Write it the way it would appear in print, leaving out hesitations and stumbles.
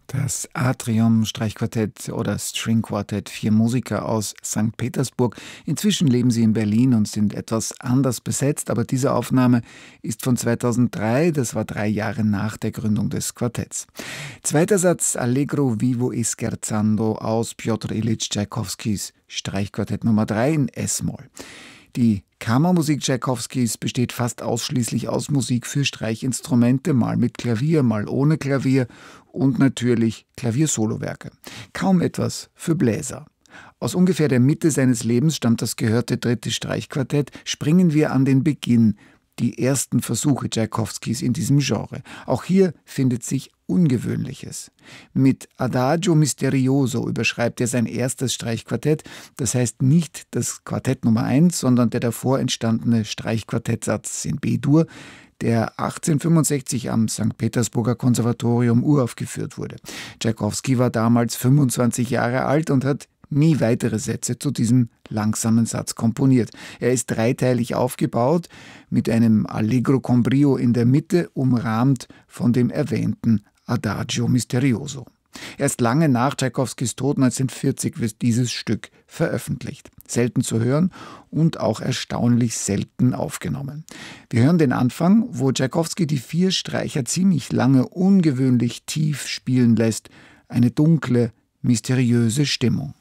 Das Atrium-Streichquartett oder String Quartet, 4 Musiker aus St. Petersburg. Inzwischen leben sie in Berlin und sind etwas anders besetzt, aber diese Aufnahme ist von 2003, das war 3 Jahre nach der Gründung des Quartetts. Zweiter Satz, Allegro vivo e scherzando aus Pjotr Ilyitsch Tschaikowskis Streichquartett Nummer 3 in S-Moll. Die Kammermusik Tschaikowskis besteht fast ausschließlich aus Musik für Streichinstrumente, mal mit Klavier, mal ohne Klavier und natürlich Klaviersolowerke. Kaum etwas für Bläser. Aus ungefähr der Mitte seines Lebens stammt das gehörte dritte Streichquartett. Springen wir an den Beginn, die ersten Versuche Tschaikowskis in diesem Genre. Auch hier findet sich Ungewöhnliches. Mit Adagio Misterioso überschreibt er sein erstes Streichquartett, das heißt nicht das Quartett Nummer 1, sondern der davor entstandene Streichquartettsatz in B-Dur, der 1865 am St. Petersburger Konservatorium uraufgeführt wurde. Tschaikowski war damals 25 Jahre alt und hat nie weitere Sätze zu diesem langsamen Satz komponiert. Er ist dreiteilig aufgebaut, mit einem Allegro con brio in der Mitte, umrahmt von dem erwähnten Adagio Misterioso. Erst lange nach Tschaikowskis Tod 1940 wird dieses Stück veröffentlicht. Selten zu hören und auch erstaunlich selten aufgenommen. Wir hören den Anfang, wo Tschaikowski die 4 Streicher ziemlich lange ungewöhnlich tief spielen lässt. Eine dunkle, mysteriöse Stimmung.